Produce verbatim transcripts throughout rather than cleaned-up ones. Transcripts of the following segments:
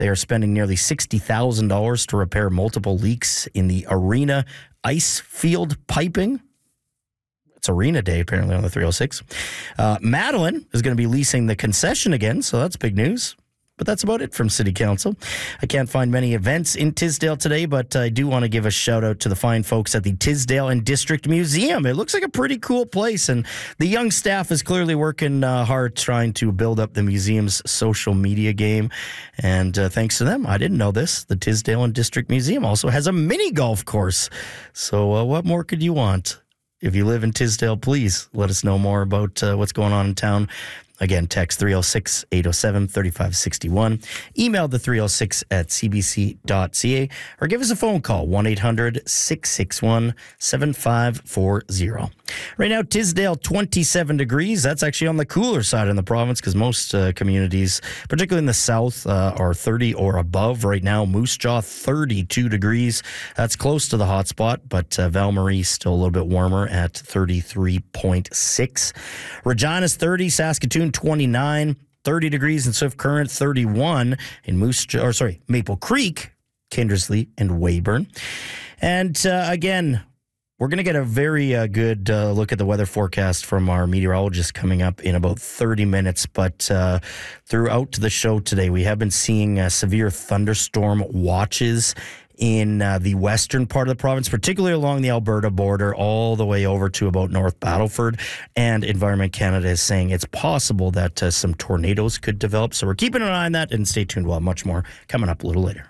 They are spending nearly sixty thousand dollars to repair multiple leaks in the arena ice field piping. It's Arena Day, apparently, on the three oh six. Uh, Madeline is going to be leasing the concession again, so that's big news. But that's about it from City Council. I can't find many events in Tisdale today, but I do want to give a shout out to the fine folks at the Tisdale and District Museum. It looks like a pretty cool place, and the young staff is clearly working uh, hard trying to build up the museum's social media game. And uh, thanks to them, I didn't know this, the Tisdale and District Museum also has a mini golf course. So uh, what more could you want? If you live in Tisdale, please let us know more about uh, what's going on in town. Again, text three oh six, eight oh seven, three five six one. Email the three oh six at c b c dot c a or give us a phone call, one eight hundred, six six one, seven five four zero. Right now, Tisdale, twenty-seven degrees. That's actually on the cooler side in the province because most uh, communities, particularly in the south, uh, are thirty or above. Right now, Moose Jaw, thirty-two degrees. That's close to the hot spot, but uh, Val Marie still a little bit warmer at thirty-three point six. Regina's thirty, Saskatoon, twenty-nine, thirty degrees in Swift Current, thirty-one in Moose, or sorry, Maple Creek, Kindersley, and Weyburn. And uh, again, we're going to get a very uh, good uh, look at the weather forecast from our meteorologist coming up in about thirty minutes. But uh, throughout the show today, we have been seeing uh, severe thunderstorm watches in uh, the western part of the province, particularly along the Alberta border, all the way over to about North Battleford. And Environment Canada is saying it's possible that uh, some tornadoes could develop. So we're keeping an eye on that, and stay tuned. We'll have much more coming up a little later.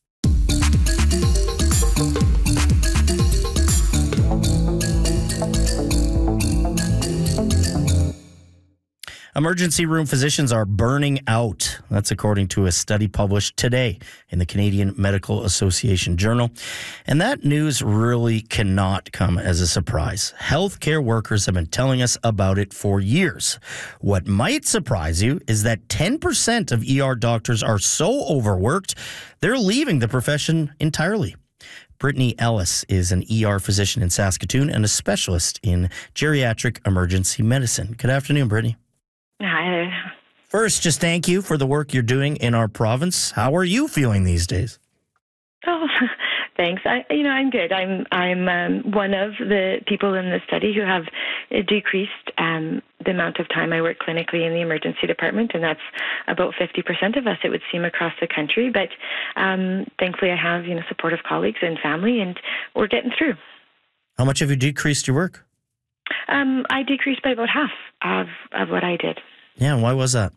Emergency room physicians are burning out. That's according to a study published today in the Canadian Medical Association Journal. And that news really cannot come as a surprise. Healthcare workers have been telling us about it for years. What might surprise you is that ten percent of E R doctors are so overworked, they're leaving the profession entirely. Brittany Ellis is an E R physician in Saskatoon and a specialist in geriatric emergency medicine. Good afternoon, Brittany. Hi. First, just thank you for the work you're doing in our province. How are you feeling these days? Oh, thanks. I, you know, I'm good. I'm I'm um, one of the people in the study who have decreased um, the amount of time I work clinically in the emergency department, and that's about fifty percent of us, it would seem, across the country. But um, thankfully, I have you know supportive colleagues and family, and we're getting through. How much have you decreased your work? Um, I decreased by about half of, of what I did. Yeah, and why was that?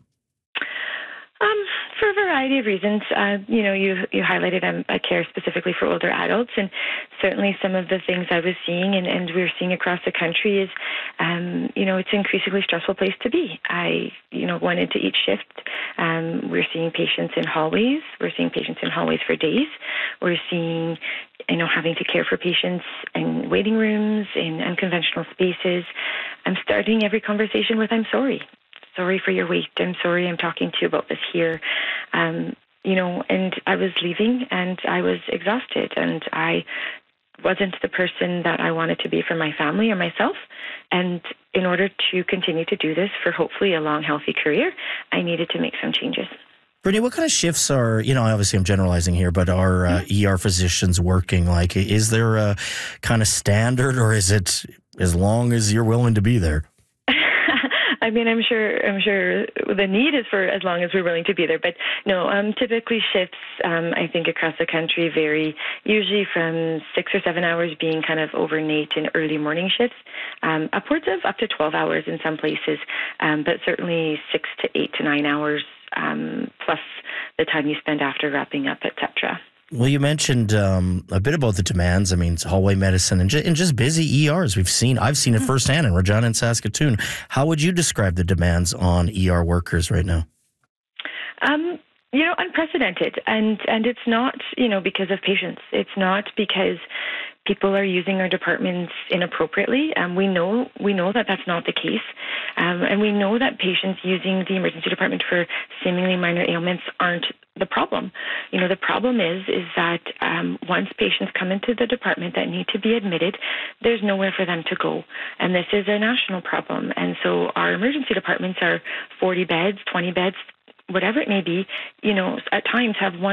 Um, for a variety of reasons. Uh, you know, you you highlighted um, I care specifically for older adults, and certainly some of the things I was seeing and, and we're seeing across the country is, um, you know, it's an increasingly stressful place to be. I, you know, went into each shift. Um, we're seeing patients in hallways. We're seeing patients in hallways for days. We're seeing, you know, having to care for patients in waiting rooms, in unconventional spaces. I'm starting every conversation with, I'm sorry. Sorry for your wait. I'm sorry I'm talking to you about this here. Um, you know, and I was leaving and I was exhausted and I wasn't the person that I wanted to be for my family or myself. And in order to continue to do this for hopefully a long, healthy career, I needed to make some changes. Brittany, what kind of shifts are, you know, obviously I'm generalizing here, but are uh, E R physicians working? Like, is there a kind of standard, or is it as long as you're willing to be there? I mean, I'm sure I'm sure the need is for as long as we're willing to be there. But no, um, typically shifts, um, I think, across the country vary, usually from six or seven hours being kind of overnight and early morning shifts, um, upwards of up to twelve hours in some places, um, but certainly six to eight to nine hours, um, plus the time you spend after wrapping up, et cetera. Well, you mentioned um, a bit about the demands. I mean, it's hallway medicine and, ju- and just busy E Rs. We've seen, I've seen it firsthand in Regina and Saskatoon. How would you describe the demands on E R workers right now? Um, you know, unprecedented. And, and it's not, you know, because of patients. It's not because people are using our departments inappropriately. Um, we know we know that that's not the case. Um, and we know that patients using the emergency department for seemingly minor ailments aren't the problem. You know, the problem is is that um, once patients come into the department that need to be admitted, there's nowhere for them to go. And this is a national problem. And so our emergency departments are forty beds, twenty beds, whatever it may be, you know, at times have one